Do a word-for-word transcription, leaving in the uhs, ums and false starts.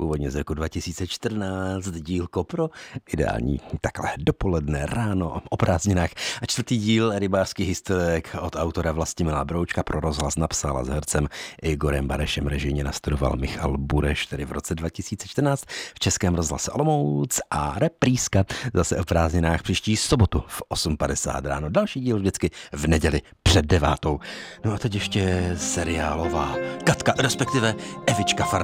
původně z roku dva tisíce čtrnáct, dílko pro ideální takhle dopoledne, ráno, o prázdninách. A čtvrtý díl rybářských historek od autora Vlastimila Broučka pro rozhlas napsal a s hercem Igorem Barešem režijně nastudoval Michal Bureš, tedy v roce dva tisíce čtrnáct v Českém rozhlase Olomouc, a reprízka zase o prázdninách příští sobotu v osm padesát ráno. Další díl vždycky v neděli před devátou. No a teď ještě seriálová Katka, respektive Evička Far